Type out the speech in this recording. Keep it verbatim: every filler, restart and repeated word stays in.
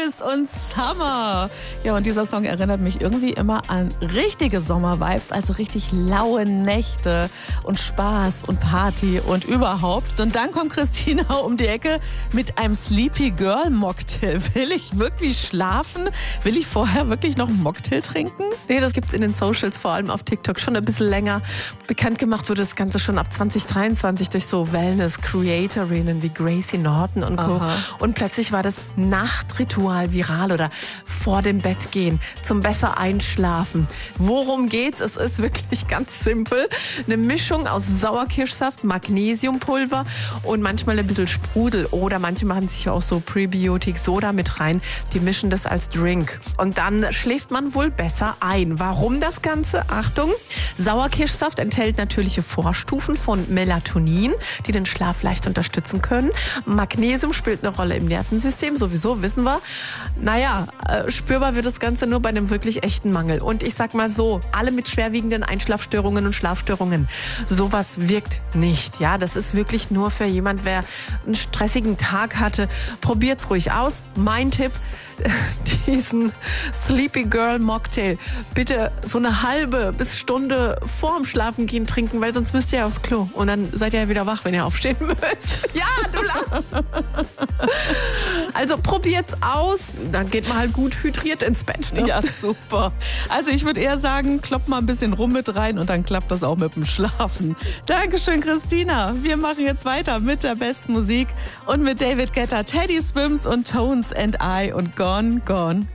Paris und Summer. Ja, und dieser Song erinnert mich irgendwie immer an richtige Sommervibes, also richtig laue Nächte und Spaß und Party und überhaupt. Und dann kommt Christina um die Ecke mit einem Sleepy Girl Mocktail. Will ich wirklich schlafen? Will ich vorher wirklich noch einen Mocktail trinken? Nee, das gibt's in den Socials, vor allem auf TikTok, schon ein bisschen länger. Bekannt gemacht wurde das Ganze schon ab zwanzig dreiundzwanzig durch so Wellness-Creatorinnen wie Gracie Norton und Co. Aha. Und plötzlich war das Nachtritual viral oder vor dem Bett gehen, zum besser einschlafen. Worum geht's? Es ist wirklich ganz simpel. Eine Mischung aus Sauerkirschsaft, Magnesiumpulver und manchmal ein bisschen Sprudel. Oder manche machen sich auch so Prebiotik-Soda mit rein. Die mischen das als Drink. Und dann schläft man wohl besser ein. Warum das Ganze? Achtung, Sauerkirschsaft enthält natürliche Vorstufen von Melatonin, die den Schlaf leicht unterstützen können. Magnesium spielt eine Rolle im Nervensystem, sowieso, wissen wir. Naja, äh, spürbar wird das Ganze nur bei einem wirklich echten Mangel. Und ich sag mal so, alle mit schwerwiegenden Einschlafstörungen und Schlafstörungen, sowas wirkt nicht. Ja, das ist wirklich nur für jemand, wer einen stressigen Tag hatte. Probiert's ruhig aus. Mein Tipp, diesen Sleepy Girl Mocktail bitte so eine halbe bis Stunde vorm Schlafengehen trinken, weil sonst müsst ihr ja aufs Klo und dann seid ihr ja wieder wach, wenn ihr aufstehen müsst. Ja, du lachst. Also probiert's aus, dann geht man halt gut hydriert ins Bett. Ne? Ja, super. Also ich würde eher sagen, klopp mal ein bisschen rum mit rein und dann klappt das auch mit dem Schlafen. Dankeschön, Christina. Wir machen jetzt weiter mit der besten Musik und mit David Guetta, Teddy Swims und Tones and I und Gone, Gone,